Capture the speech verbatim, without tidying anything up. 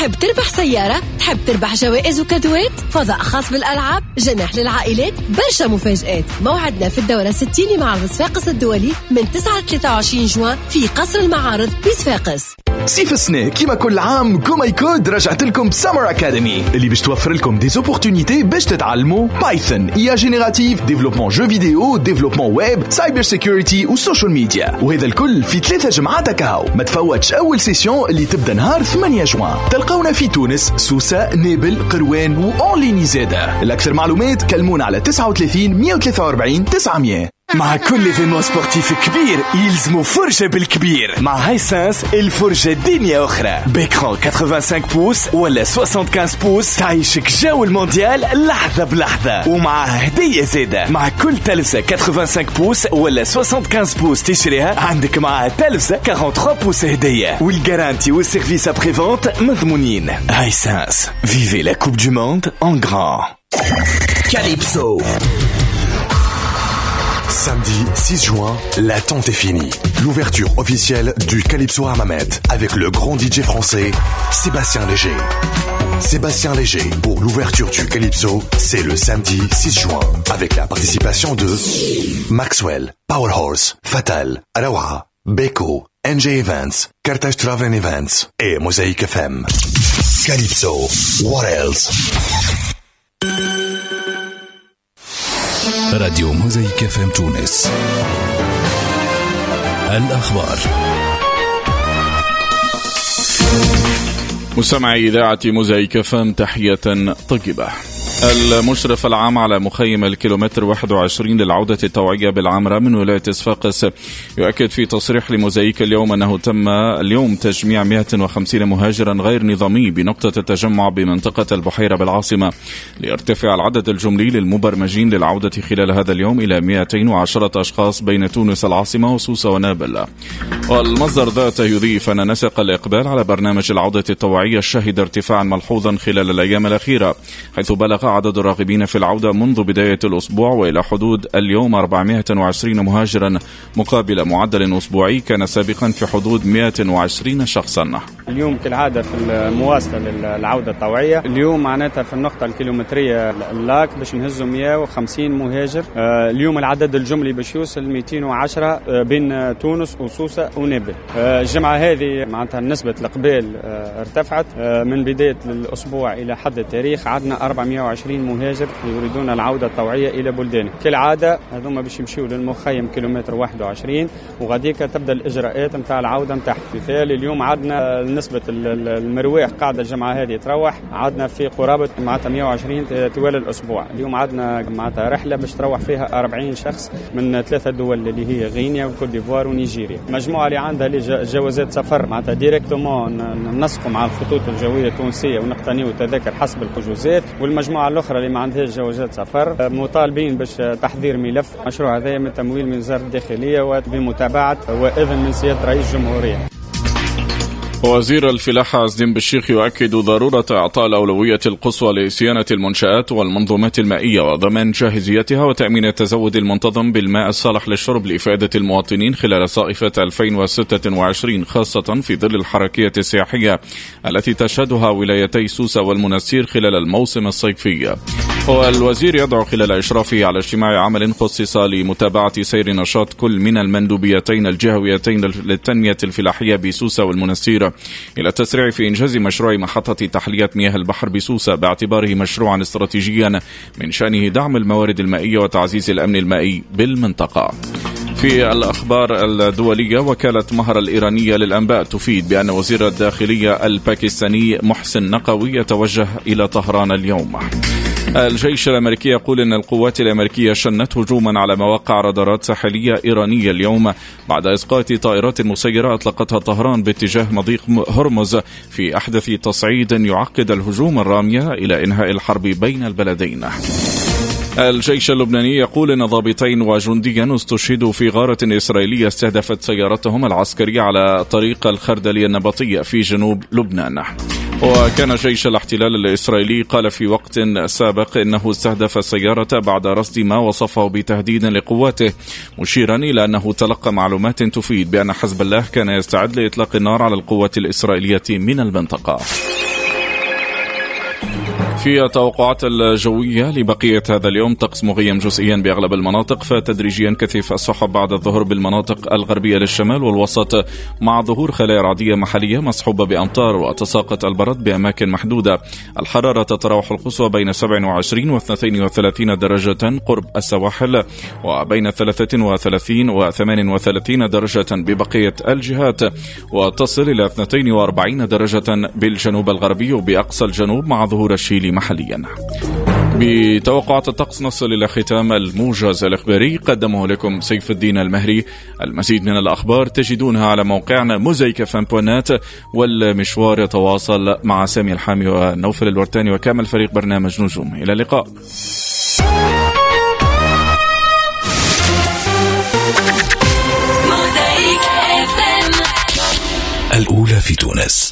تحب تربح سيارة؟ تحب تربح جوائز وكادوات؟ فضاء خاص بالألعاب؟ جناح للعائلات؟ برشا مفاجآت. موعدنا في الدورة الستين لمعرض صفاقس الدولي من تسعة ل ثلاثة وعشرين جوان في قصر المعارض بصفاقس. سيف السنة كيما كل عام كومايكود رجعت لكم سمر أكاديمي اللي باش توفر لكم دي زوبورتونيتي باش تتعلموا بايثون، إي جينيراتيف، ديفلوبمون جو فيديو، ديفلوبمون ويب، سايبر سيكوريتي وسوشيال ميديا، وهذا الكل في ثلاثة جمعات كاو. ما تفوتش أول سيسيون اللي تبدأ نهار ثمانية جوان. تلقونا في تونس، سوسة، نابل، قروان وأونليني زادة. الأكثر معلومات كلمونا على تسعة وثلاثين مية وثلاثة وأربعين تسعمية. مع كل ايفينمون سبورتيف كبير يلزمو فرجة بالكبير. مع هايسنس الفرجة دنيا أخرى بإكران خمسة وثمانين بوس ولا خمسة وخمسين بوس تعيشك جو المونديال لحظة بلحظة، ومع هدية زادة. مع كل تلفزة خمسة وخمسين بوس ولا خمسة وخمسين بوس تشريها عندك معها تلفزة ثلاثة وأربعين بوس هدية، والجارانتي والسيرفيس ابري فونت مضمونين. هايسنس فيفي لا كوب دو موند en grand. Calypso. Samedi six juin, l'attente est finie. L'ouverture officielle du Calypso Armamet avec le grand D J français Sébastien Léger. Sébastien Léger pour l'ouverture du Calypso, c'est le samedi six juin avec la participation de Maxwell, Powerhorse, Fatal, Arawa, Beko, N J Events, Carthage Travel Events et Mosaic F M. Calypso, what else? راديو موزايك اف ام تونس. الأخبار. مستمعي إذاعة موزايك اف ام تحية طيبة. المشرف العام على مخيم الكيلومتر واحد وعشرين للعودة الطوعية بالعمرة من ولاية صفاقس يؤكد في تصريح لموزايك اليوم أنه تم اليوم تجميع مئة وخمسين مهاجرا غير نظامي بنقطة التجمع بمنطقة البحيرة بالعاصمة، ليرتفع العدد الجملي للمبرمجين للعودة خلال هذا اليوم إلى مئتين وعشرة أشخاص بين تونس العاصمة وسوسة ونابل. والمصدر ذاته يضيف أن نسق الإقبال على برنامج العودة الطوعية شهد ارتفاعا ملحوظا خلال الأيام الأخيرة، حيث بلغ عدد الراغبين في العودة منذ بداية الأسبوع وإلى حدود اليوم أربعمئة وعشرين مهاجرا، مقابل معدل أسبوعي كان سابقا في حدود مئة وعشرين شخصا. اليوم كالعادة في المواصلة للعودة الطوعية، اليوم معناتها في النقطة الكيلومترية اللاك باش نهزوا مئة وخمسين مهاجر. اليوم العدد الجملي باش يوصل مئتين وعشرة بين تونس وسوسة ونابل. الجمعة هذه معناتها نسبة الإقبال ارتفعت من بداية الأسبوع إلى حد التاريخ. عندنا أربعمئة وعشرين مهاجر يريدون العودة الطوعية إلى بلدانهم. كالعادة هذوما باش يمشيوا للمخيم كيلومتر واحد وعشرين، وغاديك تبدأ الإجراءات متاع العودة متاعها. مثال اليوم عندنا نسبة المرواح قاعدة الجمعة هذه تروح، عندنا في قرابة معناتها مئة وعشرين طوال الأسبوع. اليوم عندنا معناتها رحلة باش تروح فيها أربعين شخص من ثلاثة دول اللي هي غينيا وكوت ديفوار ونيجيريا. المجموعة اللي عندها جوازات سفر معناتها ديريكتومون ننسقوا مع الخطوط الجوية التونسية ونقتنيوا تذاكر حسب الحجوزات، والمجموعة الأخرى اللي ما عندهاش جوازات سفر مطالبين باش تحضير ملف. مشروع هذا من تمويل من وزارة الداخلية وبمتابعة وإذن من سيادة رئيس الجمهورية. وزير الفلاحة عزدين بالشيخ يؤكد ضرورة إعطاء الأولوية القصوى لصيانة المنشآت والمنظومات المائية وضمان جاهزيتها وتأمين التزود المنتظم بالماء الصالح للشرب لإفادة المواطنين خلال صائفة ألفين وستة وعشرين، خاصة في ظل الحركية السياحية التي تشهدها ولايتي سوسة والمنستير خلال الموسم الصيفي. والوزير يدعو خلال إشرافه على اجتماع عمل خصص لمتابعة سير نشاط كل من المندوبيتين الجهويتين للتنمية الفلاحية بسوسة والمنستير إلى التسريع في إنجاز مشروع محطة تحلية مياه البحر بسوسة باعتباره مشروعا استراتيجيا من شأنه دعم الموارد المائية وتعزيز الأمن المائي بالمنطقة. في الأخبار الدولية، وكالة مهر الإيرانية للأنباء تفيد بأن وزير الداخلية الباكستاني محسن نقوي يتوجه إلى طهران اليوم. الجيش الأمريكي يقول أن القوات الأمريكية شنت هجوما على مواقع رادارات ساحلية إيرانية اليوم بعد إسقاط طائرات مسيرة أطلقتها طهران باتجاه مضيق هرمز في أحدث تصعيد يعقد الهجوم الرامية إلى إنهاء الحرب بين البلدين. الجيش اللبناني يقول أن ضابطين وجنديا استشهدوا في غارة إسرائيلية استهدفت سيارتهم العسكرية على طريق الخردلية النبطية في جنوب لبنان. وكان جيش الاحتلال الإسرائيلي قال في وقت سابق إنه استهدف السيارة بعد رصد ما وصفه بتهديد لقواته، مشيرا إلى أنه تلقى معلومات تفيد بأن حزب الله كان يستعد لإطلاق النار على القوات الإسرائيلية من المنطقة. في التوقعات الجوية لبقية هذا اليوم طقس مغيم جزئيا بأغلب المناطق، فتدريجيا كثيف السحب بعد الظهر بالمناطق الغربية للشمال والوسط مع ظهور خلايا رعدية محلية مصحوبة بأمطار وتساقط البرد بأماكن محدودة. الحرارة تتراوح القصوى بين سبعة وعشرين واثنين وثلاثين درجة قرب السواحل، وبين ثلاثة وثلاثين وثمان وثلاثين درجة ببقية الجهات، وتصل إلى اثنين وأربعين درجة بالجنوب الغربي وبأقصى الجنوب مع ظهور الشيلي محليا. بتوقعات الطقس نصل إلى ختام الموجز الإخباري، قدمه لكم سيف الدين المهري. المزيد من الأخبار تجدونها على موقعنا موزايك اف ام دوت نت، والمشوار يتواصل مع سامي الحامي ونوفل الورتاني وكامل فريق برنامج نجوم. إلى اللقاء. الأولى في تونس.